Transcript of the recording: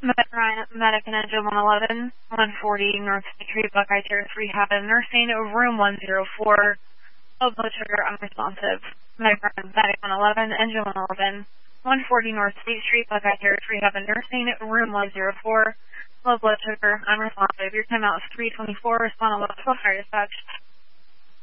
Medic and Engine 111, 140 North State Street, Buckeye Terrace Rehab and Nursing, room 104. Low blood sugar unresponsive. Medic 111, Engine 111, 140 North State Street, Buckeye Terrace Rehab and Nursing, room 104. Low blood sugar unresponsive. Your timeout is 3:24. Respond on level 12 fire dispatch.